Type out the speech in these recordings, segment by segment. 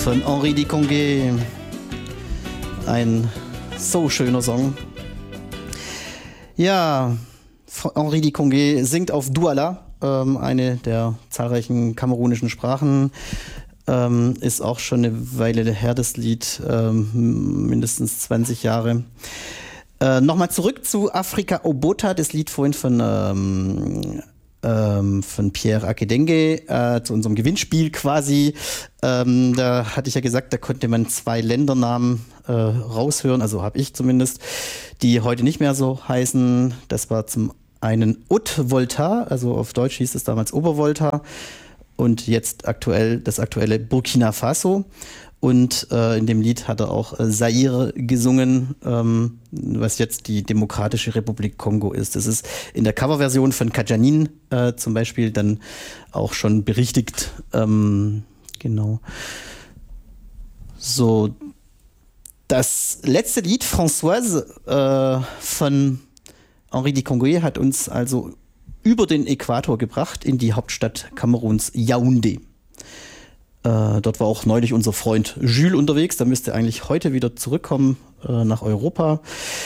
von Henri Diconguet. Ein so schöner Song. Ja, Henri Diconguet singt auf Douala, eine der zahlreichen kamerunischen Sprachen. Ist auch schon eine Weile her, das Lied, mindestens 20 Jahre. Nochmal zurück zu Afrika Obota, das Lied vorhin von Pierre Akedenge, zu unserem Gewinnspiel quasi. Da hatte ich ja gesagt, da konnte man 2 Ländernamen raushören, also habe ich zumindest, die heute nicht mehr so heißen. Das war zum einen Haute-Volta, also auf Deutsch hieß es damals Obervolta, und jetzt das aktuelle Burkina Faso. Und in dem Lied hat er auch Zaire gesungen, was jetzt die Demokratische Republik Kongo ist. Das ist in der Coverversion von Kajanin zum Beispiel dann auch schon berichtigt. Genau. So, das letzte Lied, Françoise, von Henri Diconguet, hat uns also über den Äquator gebracht in die Hauptstadt Kameruns, Yaoundé. Dort war auch neulich unser Freund Jules unterwegs. Da müsste er eigentlich heute wieder zurückkommen nach Europa.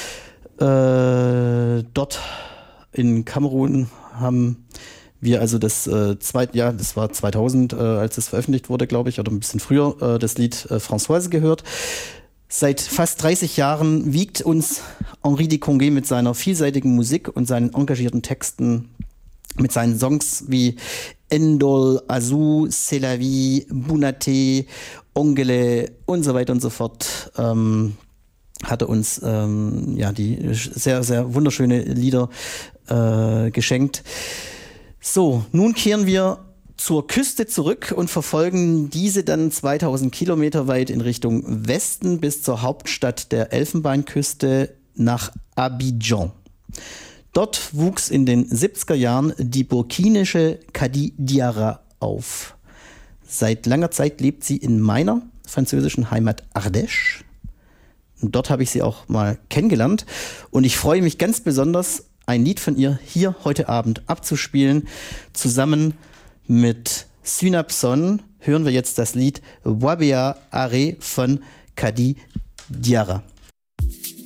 Dort in Kamerun haben wir also das zweite Jahr, das war 2000, als es veröffentlicht wurde, glaube ich, oder ein bisschen früher, das Lied Françoise gehört. Seit fast 30 Jahren wiegt uns Henri Diconguet mit seiner vielseitigen Musik und seinen engagierten Texten, mit seinen Songs wie Endol, Azou, C'est la vie, Bunate, Ongele und so weiter und so fort, hat er uns die sehr, sehr wunderschöne Lieder geschenkt. So, nun kehren wir zur Küste zurück und verfolgen diese dann 2000 Kilometer weit in Richtung Westen bis zur Hauptstadt der Elfenbeinküste nach Abidjan. Dort wuchs in den 70er Jahren die burkinische Kadi Diarra auf. Seit langer Zeit lebt sie in meiner französischen Heimat Ardèche. Und dort habe ich sie auch mal kennengelernt. Und ich freue mich ganz besonders, ein Lied von ihr hier heute Abend abzuspielen. Zusammen mit Synapson hören wir jetzt das Lied Wabea Are von Kadi Diarra.